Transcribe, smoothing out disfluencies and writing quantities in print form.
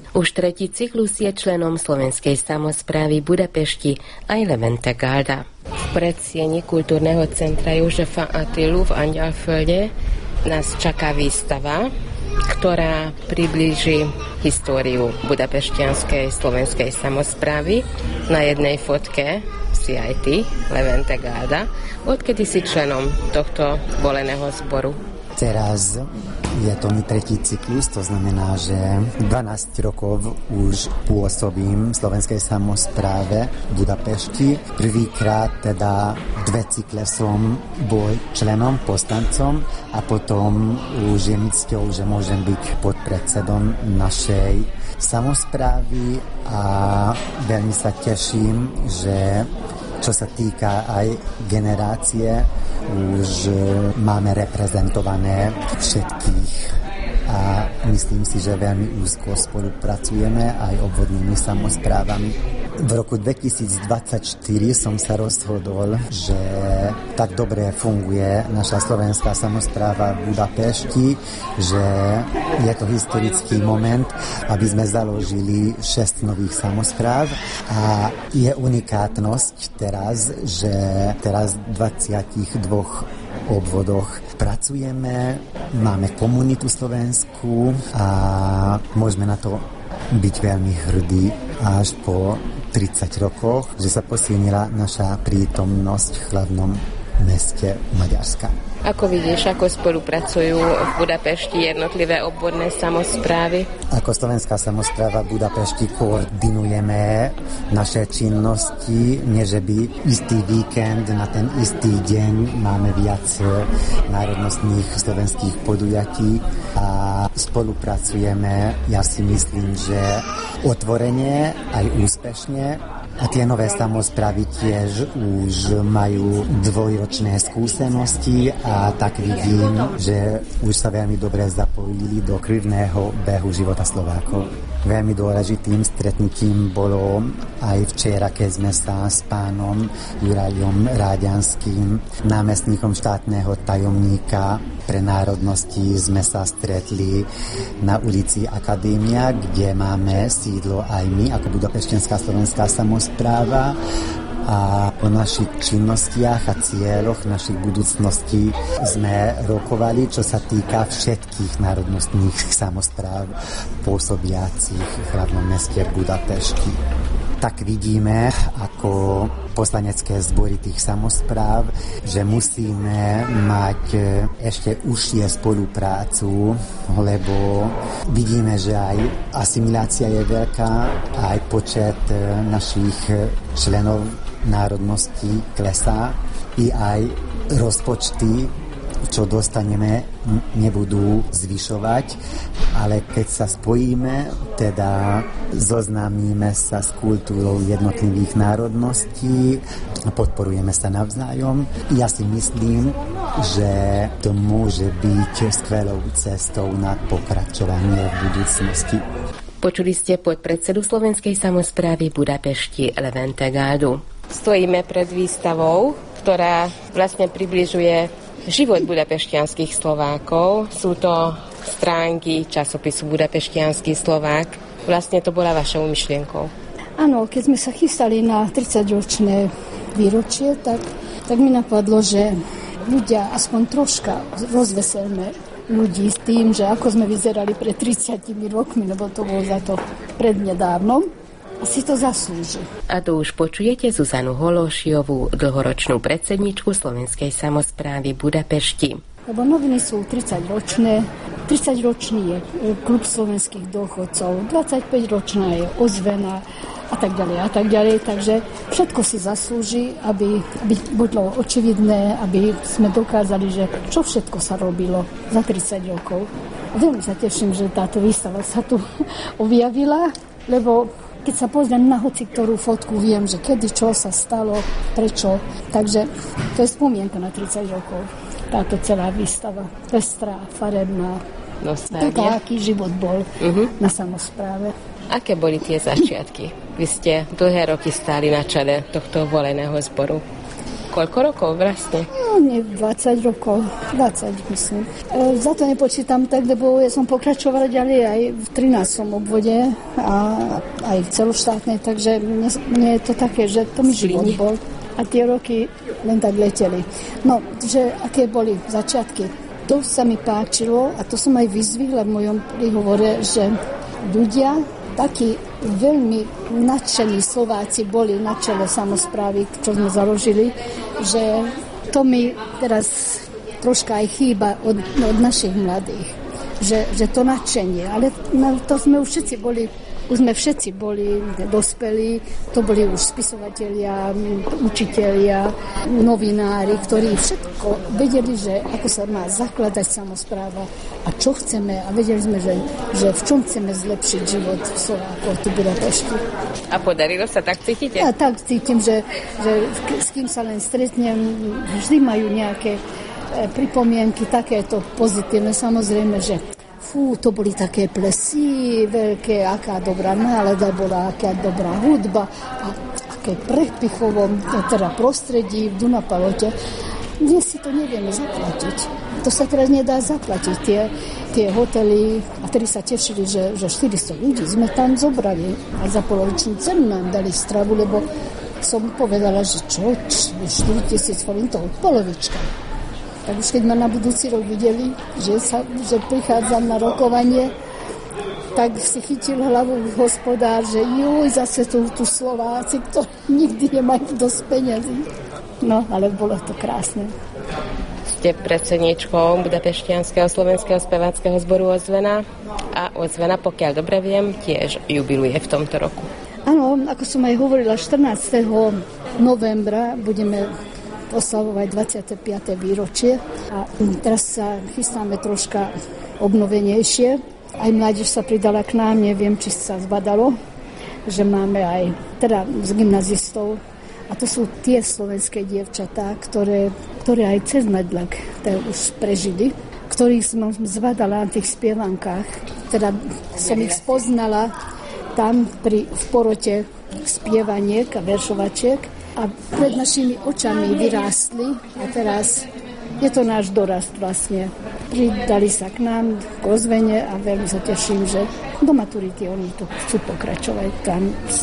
Už tretí cyklus je členom slovenskej samosprávy Budapešti aj Levente Gálda. V predsieni kultúrneho centra Jožefa Attilu v Angyalfölde nás čaká výstava, ktorá priblíži históriu budapešťanskej slovenskej samosprávy. Na jednej fotke si aj ty, Levente Gálda, odkedy si členom tohto voleného zboru. Teraz je to mi tretí cyklus, to znamená, že 12 rokov už pôsobím v slovenskej samospráve v Budapešti. Prvýkrát teda 2 cykle som bol členom, poslancom a potom už je mi cťou, že môžem byť podpredsedom našej samosprávy a veľmi sa teším, že čo sa týka aj generácie, už máme reprezentované všetkých a myslím si, že veľmi úzko spolupracujeme aj obvodnými samosprávami. V roku 2024 som sa rozhodol, že tak dobre funguje naša slovenská samospráva v Budapešti, že je to historický moment, aby sme založili 6 nových samospráv a je unikátnosť teraz, že teraz v 22 obvodoch pracujeme, máme komunitu slovenskú a môžeme na to byť veľmi hrdí až po 30 rokoch, že sa posilnila naša prítomnosť v hlavnom meste Maďarska. Ako vidíš, ako spolupracujú v Budapešti jednotlivé obvodné samosprávy? Ako slovenská samospráva v Budapešti koordinujeme naše činnosti, nie že by istý víkend na ten istý deň máme viac národnostných slovenských podujatí a spolupracujeme, ja si myslím, že otvorene aj úspešne. A tie nové samosprávy tiež už majú dvojročné skúsenosti a tak vidím, že už sa veľmi dobre zapojili do krvného behu života Slovákov. Veľmi dôležitým stretnutím bolo aj včera, keď sme sa s pánom Jurajom Ráďanským, námestníkom štátneho tajomníka pre národnosti, sme sa stretli na ulici Akadémia, kde máme sídlo aj my, ako Budapešťanská slovenská samospráva. A o našich činnostiach a cieľoch našich budúcností sme rokovali, čo sa týka všetkých národnostných samospráv pôsobiacich v hlavnom meste Budapešti. Tak vidíme, ako poslanecké zbory tých samospráv, že musíme mať ešte užšie spoluprácu, lebo vidíme, že aj asimilácia je veľká, aj počet našich členov národností klesá, i aj rozpočty, čo dostaneme, nebudú zvyšovať, ale keď sa spojíme, teda zoznámime sa s kultúrou jednotlivých národností, podporujeme sa navzájom. Ja si myslím, že to môže byť skvelou cestou na pokračovanie v budúcnosti. Počuli ste podpredsedu slovenskej samosprávy Budapešti Levente Gáldu. Stojíme pred výstavou, ktorá vlastne približuje život budapešťanských Slovákov. Sú to stránky časopisu Budapešťanský Slovák. Vlastne to bola vašou myšlienkou. Áno, keď sme sa chystali na 30-ročné výročie, tak mi napadlo, že ľudia aspoň troška rozveselme ľudí s tým, že ako sme vyzerali pred 30 rokmi, lebo to bolo za to prednedávnom. A si to zaslúži. A tu už počujete Zuzanu Hološiovú, dlhoročnú predsedničku slovenskej samosprávy Budapešti. Lebo noviny sú 30-ročné, 30-ročný je klub slovenských dôchodcov, 25-ročná je ozvena a tak ďalej. Takže všetko si zaslúži, aby bolo očividné, aby sme dokázali, že čo všetko sa robilo za 30 rokov. A veľmi sa teším, že táto výstava sa tu objavila, lebo keď sa pozriem na hoci ktorú fotku, viem, že kedy čo sa stalo, prečo. Takže to je spomienka na 30 rokov. Táto celá výstava. Pestrá, farebná. Taká, aký život bol na samospráve. Aké boli tie začiatky? Vy ste dlhé roky stáli na čele tohto voleného zboru. Koľko rokov vlastne? No, nie 20 rokov, 20 myslím. Za to nepočítam tak, lebo ja som pokračovala ďalej aj v 13. obvode a aj v celoštátnej, takže mne je to také, že to mi život bol. A tie roky len tak leteli. No, že aké boli začiatky. To sa mi páčilo a to som aj vyzvihla v mojom príhovore, že ľudia, takí veľmi nadšení Slováci boli na čele samosprávy, čo sme založili, že to mi teraz troška aj chýba od našich mladých. Že to nadšenie. Ale to sme už všetci boli dospelí, to boli už spisovatelia, učitelia, novinári, ktorí všetko vedeli, že ako sa má zakladať samospráva a čo chceme a vedeli sme, že v čom chceme zlepšiť život Slovákov tu v Budapešti. A podarilo sa, tak cítite? Ja tak cítim, že s kým sa len stretnem, vždy majú nejaké pripomienky takéto pozitívne. Samozrejme, že to boli také plesy veľké, aká dobrá nálada bola, aká dobrá hudba a aké prepichovom teda prostredí v Dunapalote. Dnes si to nevieme zaplatiť. To sa teraz nedá zaplatiť. Tie hotely, a ktorí sa tešili, že 400 ľudí sme tam zobrali a za polovičnú cenu nám dali stravu, lebo som povedala, že 4 000 forintov, polovička. Tak už keď ma na budúci rok videli, že prichádzam na rokovanie, tak si chytil hlavu hospodár, že zase tu Slováci, ktorí nikdy nemajú dosť peniazy. No, ale bolo to krásne. Ste predsedníčkou Budapeštianskeho slovenského speváckeho zboru Ozvena a Ozvena, pokiaľ dobre viem, tiež jubiluje v tomto roku. Áno, ako som aj hovorila, 14. novembra budeme oslavovať 25. výročie a teraz sa chystáme troška obnovenejšie. Aj mládež sa pridala k nám, neviem, či sa zbadalo, že máme aj teda z gymnazistov a to sú tie slovenské dievčatá, ktoré aj cez Medlak už prežili, ktorých som zbadala na tých spievankách. Teda som ich spoznala tam v porote spievaniek a veršovačiek a pred našimi očami vyrástli a teraz je to náš dorast vlastne. Pridali sa k nám k Ozvene a veľmi sa teším, že do maturity oni tu chcú pokračovať tam